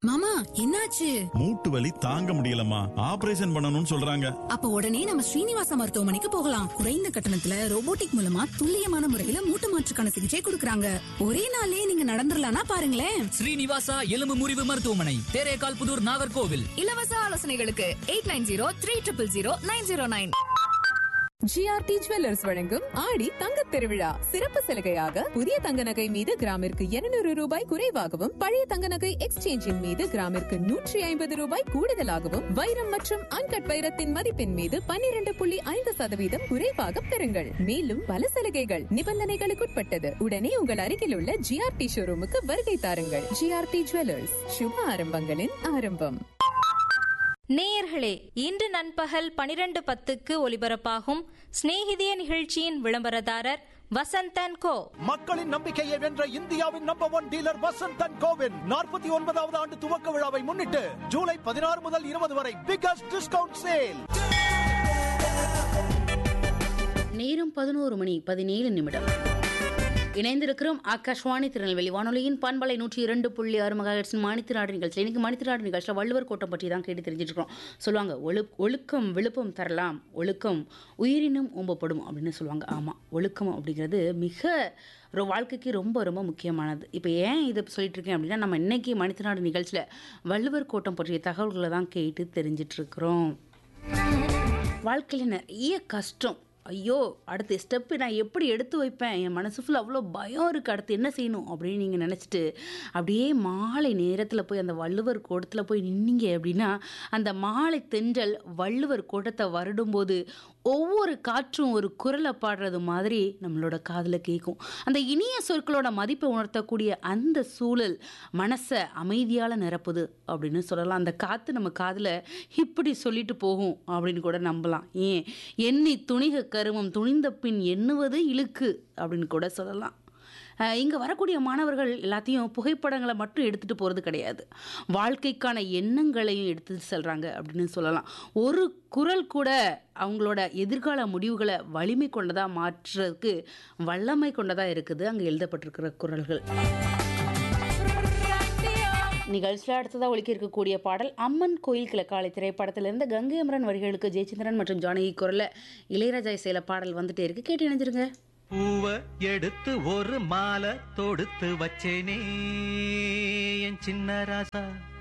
மாமா என்னாச்சு? மூட்டு வலி தாங்க முடியலம்மா, ஆபரேஷன் பண்ணணும்னு சொல்றாங்க. அப்ப உடனே நம்ம ஸ்ரீனிவாசா மருத்துவமனைக்கு போகலாம். குறைந்த கட்டணத்துல ரோபோட்டிக் மூலமா துல்லியமான முறையில மூட்டு மாற்றுக்கான சிகிச்சை கொடுக்கறாங்க. ஒரே நாள்லயே நீங்க நடந்துடலாம்னா பாருங்களேன். ஸ்ரீனிவாசா எலும்பு முறிவு மருத்துவமனை, தேரேகால் புதூர், நாகர்கோவில். இலவச ஆலோசனைகளுக்கு 8903000909. ஜிஆர்டி ஜுவல்லர்ஸ் வழங்கும் ஆடி தங்கத் திருவிழா சிறப்பு சலுகையாக புதிய தங்க நகை மீது கிராமிற்கு 200 ரூபாய் குறைவாகவும், பழைய தங்க நகை எக்ஸ்சேஞ்சின் மீது கிராமிற்கு 150 ரூபாய் கூடுதலாகவும், வைரம் மற்றும் அன்கட் வைரத்தின் மதிப்பின் மீது 12.5% குறைவாக பெறுங்கள். மேலும் பல சலுகைகள் நிபந்தனைகளுக்குட்பட்டது. உடனே உங்கள் அருகில் உள்ள ஜிஆர்டி ஷோரூமுக்கு வருகை தாருங்கள். ஜிஆர்டி ஜுவல்லர்ஸ், சுப ஆரம்பங்களின் ஆரம்பம். நேயர்களே, இன்று நண்பகல் 12:10க்கு ஒலிபரப்பாகும் சிநேகிதிய நிகழ்ச்சியின் விளம்பரதாரர் வசந்தன் கோ. மக்களின் நம்பிக்கையை வென்ற இந்தியாவின் நம்பர் 1 டீலர் வசந்தன் கோவின் 49வது ஆண்டு துவக்க விழாவை முன்னிட்டு ஜூலை 16 முதல் 20 வரை பிகஸ்ட் டிஸ்கவுண்ட் சேல். நேரம் 11:17 இணைந்திருக்கிறோம் ஆகாஷ்வாணி திருநெல்வேலி வானொலியின் பண்பலை 102.6 மெகாஹெர்ட்ஸ் மணித்திராடு நிகழ்ச்சி. இன்னைக்கு மணித்திராடு நிகழ்ச்சியில் வள்ளுவர் கோட்டம் பற்றி தான் கேட்டு தெரிஞ்சுட்டு இருக்கோம். சொல்லுவாங்க, ஒழுக்கம் விழுப்பம் தரலாம், ஒழுக்கம் உயிரினும் ஓம்பப்படும் அப்படின்னு சொல்லுவாங்க. ஆமாம், ஒழுக்கம் அப்படிங்கிறது மிக ஒரு வாழ்க்கைக்கு ரொம்ப ரொம்ப முக்கியமானது. இப்போ ஏன் இதை சொல்லிட்டு இருக்கேன் அப்படின்னா, நம்ம இன்னைக்கு மணித்திராடு நிகழ்ச்சியில் வள்ளுவர் கோட்டம் பற்றிய தகவல்களை தான் கேட்டு தெரிஞ்சிட்ருக்கிறோம். வாழ்க்கையில் நிறைய கஷ்டம், ஐயோ அடுத்த ஸ்டெப்பு நான் எப்படி எடுத்து வைப்பேன், என் மனசு ஃபுல்லாக அவ்வளோ பயம் இருக்குது, அடுத்து என்ன செய்யணும் அப்படின்னு நீங்கள் நினச்சிட்டு அப்படியே மாலை நேரத்தில் போய் அந்த வள்ளுவர் கோட்டத்தில் போய் நின்னீங்க அப்படின்னா, அந்த மாலை தென்றல் வள்ளுவர் கோட்டத்தை வருடும்போது ஒவ்வொரு காற்றும் ஒரு குரலை பாடுறது மாதிரி நம்மளோட காதில் கேட்கும். அந்த இனிய சொற்களோட மதிப்பை உணர்த்தக்கூடிய அந்த சூழல் மனசை அமைதியால் நிரப்புது அப்படின்னு சொல்லலாம். அந்த காற்று நம்ம காதில் இப்படி சொல்லிட்டு போகும் அப்படின்னு கூட நம்பலாம். ஏன் எண்ணி துணிக கருமம் துணிந்த பின் எண்ணுவது இழுக்கு அப்படின்னு கூட சொல்லலாம். இங்கே வரக்கூடிய மாணவர்கள் எல்லாத்தையும் புகைப்படங்களை மட்டும் எடுத்துகிட்டு போகிறது கிடையாது, வாழ்க்கைக்கான எண்ணங்களையும் எடுத்துட்டு செல்கிறாங்க அப்படின்னு சொல்லலாம். ஒரு குரல் கூட அவங்களோட எதிர்கால முடிவுகளை வலிமை கொண்டதாக மாற்றுறதுக்கு வல்லமை கொண்டதாக இருக்குது அங்கே எழுதப்பட்டிருக்கிற குரல்கள். நிகழ்ச்சியில் அடுத்ததாக ஒலிக்க இருக்கக்கூடிய பாடல் அம்மன் கோயில் கிழக்காலை திரைப்படத்திலிருந்து கங்கை அமரன் வரிகளுக்கு ஜெயச்சந்திரன் மற்றும் ஜானகி குரல்ல இளையராஜா இசையில பாடல் வந்துட்டே இருக்கு, கேட்டு இணைஞ்சிருங்க. பூவ எடுத்து ஒரு மாலை தொடுத்து வச்சேனே என் சின்ன ராசா.